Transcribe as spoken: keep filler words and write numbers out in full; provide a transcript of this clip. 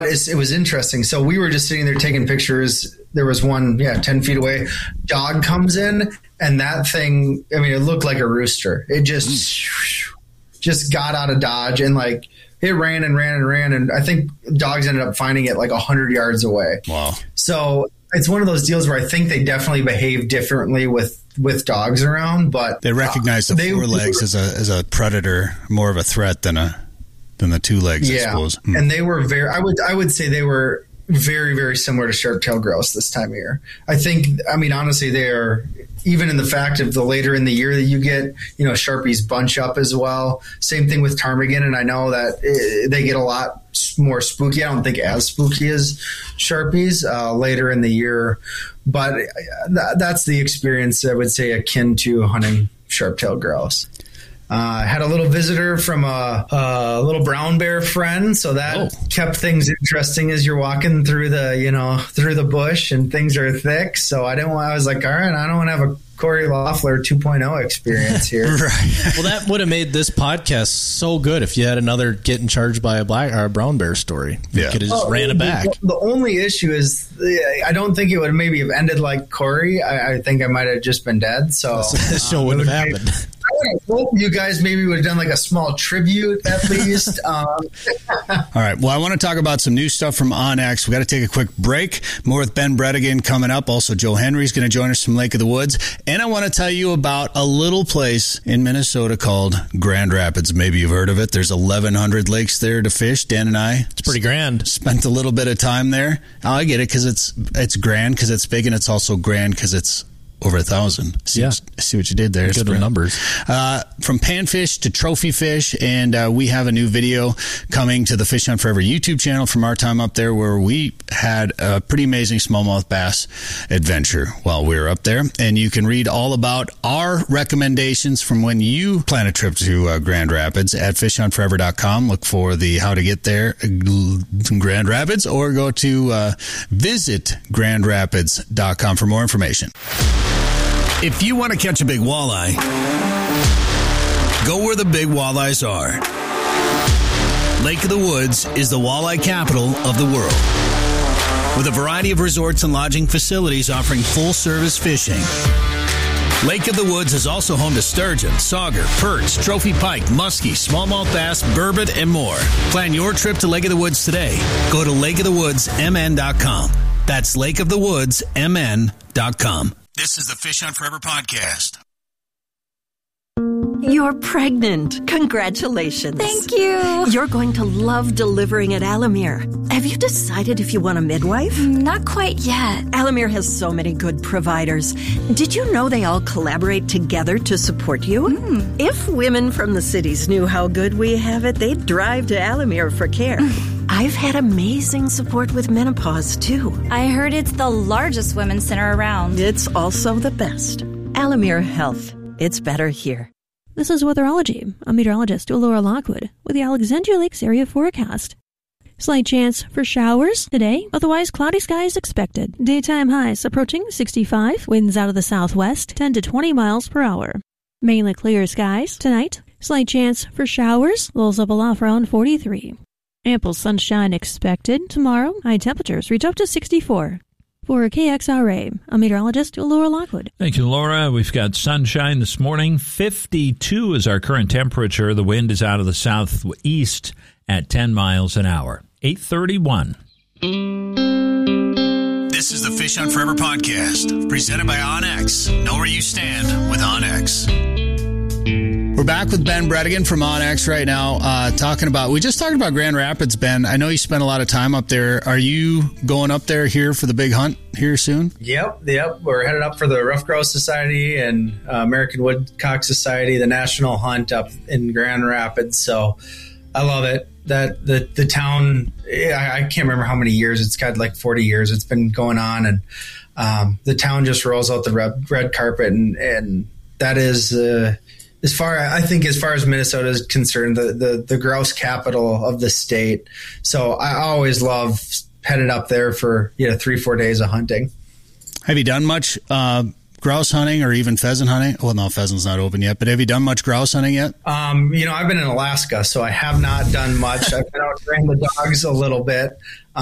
it's, it was interesting. So we were just sitting there taking pictures. There was one, yeah, ten feet away. Dog comes in, and that thing, I mean, it looked like a rooster. It just, mm. just got out of Dodge and like, it ran and ran and ran. And I think dogs ended up finding it like a hundred yards away. Wow. So it's one of those deals where I think they definitely behave differently with, with dogs around, but they recognize the they, four legs as a, as a predator, more of a threat than a, than the two legs, yeah. I suppose. Mm. And they were very, I would, I would say they were very, very similar to sharp-tailed grouse this time of year. I think, I mean, honestly, they are, even in the fact of the later in the year that you get, you know, Sharpies bunch up as well. Same thing with ptarmigan, and I know that it, they get a lot more spooky. I don't think as spooky as Sharpies uh, later in the year, but th- that's the experience I would say akin to hunting sharp-tailed grouse. Uh, had a little visitor from a, a little brown bear friend, so that oh. kept things interesting as you're walking through the, you know, through the bush and things are thick. So I didn't want, I was like, all right, I don't want to have a Corey Loeffler two point oh experience here. Right. Well, that would have made this podcast so good if you had another getting charged by a black or a brown bear story. You yeah. could have just oh, ran it back. The, the only issue is I don't think it would maybe have ended like Corey. I, I think I might have just been dead. So this show um, would have happened. Made, I hope you guys maybe would have done like a small tribute at least. um, All right. Well, I want to talk about some new stuff from onX. We got to take a quick break. More with Ben Bredigan coming up. Also, Joe Henry's going to join us from Lake of the Woods. And I want to tell you about a little place in Minnesota called Grand Rapids. Maybe you've heard of it. There's eleven hundred lakes there to fish. Dan and I. It's pretty grand. Spent a little bit of time there. Oh, I get it because it's, it's grand because it's big, and it's also grand because it's over a thousand. See, yeah. see what you did there. Good numbers. Uh, from panfish to trophy fish, and uh, we have a new video coming to the Fish Hunt Forever YouTube channel from our time up there where we had a pretty amazing smallmouth bass adventure while we were up there. And you can read all about our recommendations from when you plan a trip to uh, Grand Rapids at fish hunt forever dot com. Look for the how to get there uh, Grand Rapids, or go to uh, visit grand rapids dot com for more information. If you want to catch a big walleye, go where the big walleyes are. Lake of the Woods is the walleye capital of the world, with a variety of resorts and lodging facilities offering full-service fishing. Lake of the Woods is also home to sturgeon, sauger, perch, trophy pike, muskie, smallmouth bass, burbot, and more. Plan your trip to Lake of the Woods today. Go to lake of the woods m n dot com. That's lake of the woods m n dot com. This is the Fish Hunt Forever podcast. You're pregnant. Congratulations. Thank you. You're going to love delivering at Alamere. Have you decided if you want a midwife? Not quite yet. Alamere has so many good providers. Did you know they all collaborate together to support you? Mm. If women from the cities knew how good we have it, they'd drive to Alamere for care. I've had amazing support with menopause, too. I heard it's the largest women's center around. It's also the best. Alamere Health. It's better here. This is Weatherology. I'm meteorologist Laura Lockwood with the Alexandria Lakes area forecast. Slight chance for showers today, otherwise cloudy skies expected. Daytime highs approaching sixty-five, winds out of the southwest, ten to twenty miles per hour. Mainly clear skies tonight. Slight chance for showers, lows level off around forty-three. Ample sunshine expected tomorrow. High temperatures reach up to sixty-four. For K X R A, I'm meteorologist Laura Lockwood. Thank you, Laura. We've got sunshine this morning. fifty-two is our current temperature. The wind is out of the southeast at ten miles an hour. eight thirty-one. This is the Fish Hunt Forever podcast, presented by onX. Know where you stand with onX. We're back with Ben Bredigan from onX right now, uh, talking about, we just talked about Grand Rapids, Ben. I know you spent a lot of time up there. Are you going up there here for the big hunt here soon? Yep, yep. We're headed up for the Rough Grouse Society and uh, American Woodcock Society, the national hunt up in Grand Rapids. So I love it. That the the town, I, I can't remember how many years. It's got like forty years. It's been going on, and um, the town just rolls out the red, red carpet, and and that is. Uh, As far, I think as far as Minnesota is concerned, the, the, the grouse capital of the state. So I always love headed up there for, you know, three, four days of hunting. Have you done much uh, grouse hunting or even pheasant hunting? Well, no, pheasant's not open yet, but have you done much grouse hunting yet? Um, you know, I've been in Alaska, so I have not done much. I've been out training the dogs a little bit.